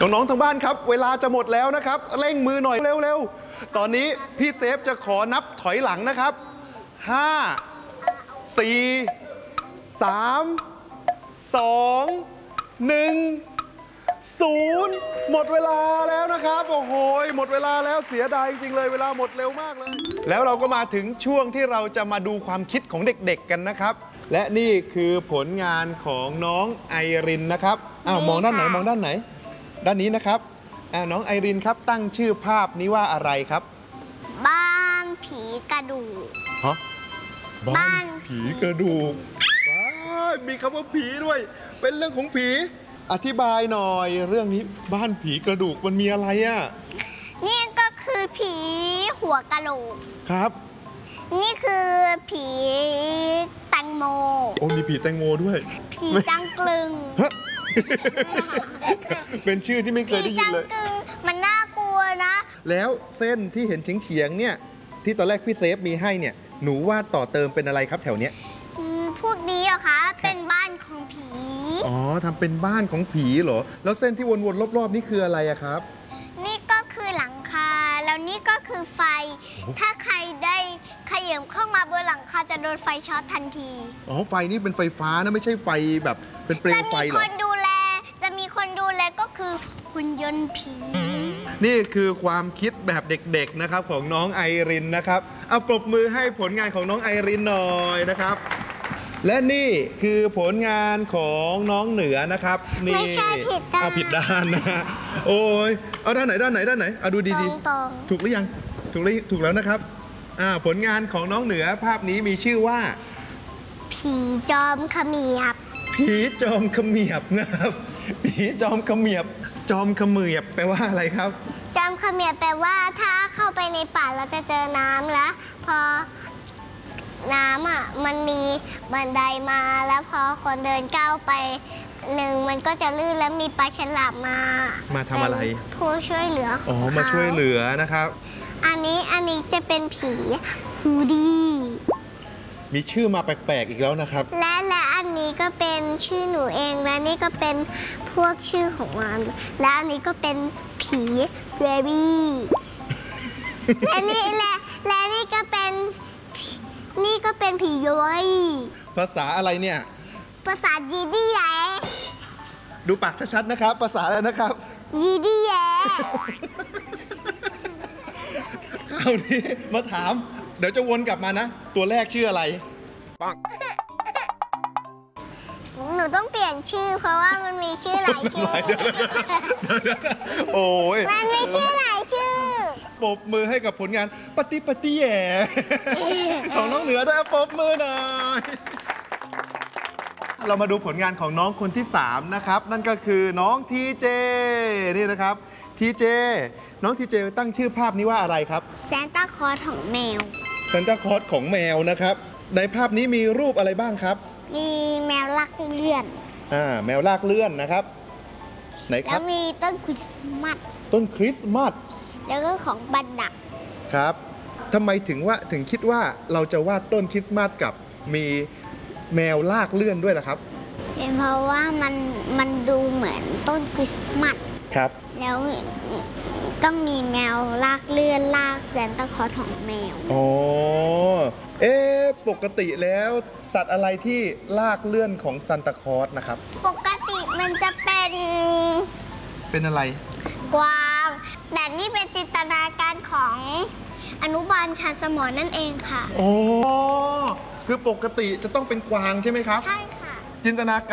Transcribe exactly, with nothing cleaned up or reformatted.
น้องๆทางบ้านครับเวลาจะหมดแล้วนะครับเร่งมือหน่อยเร็วๆตอนนี้พี่เซฟจะขอนับถอยหลังนะครับห้า สี่ สาม สอง หนึ่ง ศูนย์หมดเวลาแล้วนะครับโอ้โหหมดเวลาแล้วเสียดายจริงๆเลยเวลาหมดเร็วมากเลยแล้วเราก็มาถึงช่วงที่เราจะมาดูความคิดของเด็กๆกันนะครับและนี่คือผลงานของน้องไอรินนะครับอ้าวมองด้านไหนมองด้านไหนด้านนี้นะครับอ้าวน้องไอรินครับตั้งชื่อภาพนี้ว่าอะไรครับบ้านผีกระดูกฮะบ้านผีกระดูกมีคำว่าผีด้วยเป็นเรื่องของผีอธิบายหน่อยเรื่องนี้บ้านผีกระดูกมันมีอะไรอ่ะนี่ก็คือผีหัวกะโหลกครับนี่คือผีแตงโมโอ้มีผีแตงโมด้วยผีจังกลึงเป็นชื่อที่ไม่เคยได้ยินเลยผีจังกลึงมันน่ากลัวนะแล้วเส้นที่เห็นเฉียงๆเนี่ยที่ตอนแรกพี่เซฟมีให้เนี่ยหนูวาดต่อเติมเป็นอะไรครับแถวเนี้ยพวกนี้เหรอคะเป็นบ้านของผีอ๋อทำเป็นบ้านของผีเหรอแล้วเส้นที่วนๆรอบๆนี่คืออะไรอะครับนี่ก็คือหลังคาแล้วนี่ก็คือไฟถ้าใครได้ขยับเข้ามาบนหลังคาจะโดนไฟช็อตทันทีอ๋อไฟนี่เป็นไฟฟ้านะไม่ใช่ไฟแบบเป็นเปลวไฟหรอจะมีคนดูแลจะมีคนดูแลก็คือหุ่นยนต์ผีนี่คือความคิดแบบเด็กๆนะครับของน้องไอรินนะครับเอาปรบมือให้ผลงานของน้องไอรินหน่อยนะครับและนี่คือผลงานของน้องเหนือนะครับนี่ไม่ใช่ผิดด้านเอาผิดด้านนะโอ้ยเอาด้านไหนด้านไหนด้านไหนเอาดูดีๆถูกหรือยังถูกหรือถูกแล้วนะครับอ่าผลงานของน้องเหนือภาพนี้มีชื่อว่าผีจอมเขมียบผีจอมเขมียบนะครับผีจอมเขมียบจอมเขมือบแปลว่าอะไรครับจอมเขมียบแปลว่าถ้าเข้าไปในป่าเราจะเจอน้ำแล้วพอน้ำอ่ะมันมีบันไดมาแล้วพอคนเดินก้าวไปหนึ่งมันก็จะลื่นแล้วมีปลาฉลามมามาทำอะไรผู้ช่วยเหลืออ๋อมาช่วยเหลือนะครับอันนี้อันนี้จะเป็นผีฮูดี้มีชื่อมาแปลกๆอีกแล้วนะครับและและอันนี้ก็เป็นชื่อหนูเองและนี่ก็เป็นพวกชื่อของมันและอันนี้ก็เป็นผีเบบี้และนี่และและนี่ก็เป็นนี่ก็เป็นผีย้อยภาษาอะไรเนี่ยภาษายีดี้แย่ดูปากชัดๆนะครับภาษาอะไรนะครับยีดี้แย่คราวนี้มาถามเดี๋ยวจะวนกลับมานะตัวแรกชื่ออะไรปังหนูต้องเปลี่ยนชื่อเพราะว่ามันมีชื่อหลายชื่อโอ้ยมันมีชื่อหลายชื่อปรบมือให้กับผลงานปฏิปฏิแย่ของน้องเหนือด้วยปรบมือหน่อยเรามาดูผลงานของน้องคนที่สามนะครับนั่นก็คือน้องทีเจนี่นะครับทีเจน้องทีเจตั้งชื่อภาพนี้ว่าอะไรครับซานต้าคลอสของแมวซานต้าคลอสของแมวนะครับในภาพนี้มีรูปอะไรบ้างครับมีแมวลากเลื่อนอ่าแมวลากเลื่อนนะครับไหนครับแล้วมีต้นคริสต์มาสต้นคริสต์มาสแล้วก็ของบันดักครับทำไมถึงว่าถึงคิดว่าเราจะวาดต้นคริสต์มาสกับมีแมวลากเลื่อนด้วยล่ะครับเป็นเพราะว่ามันมันดูเหมือนต้นคริสต์มาสครับแล้วก็มีแมวลากเลื่อนลากซานต้าคลอสของแมวอ๋อเอ๊ะปกติแล้วสัตว์อะไรที่ลากเลื่อนของซานต้าคลอสนะครับปกติมันจะเป็นเป็นอะไรกวางแต่นี่เป็นจินตนาการของอนุบาลชาญสมรนั่นเองค่ะอ๋อคือปกติจะต้องเป็นกวางใช่ไหมครับใช่ค่ะจินตนาการ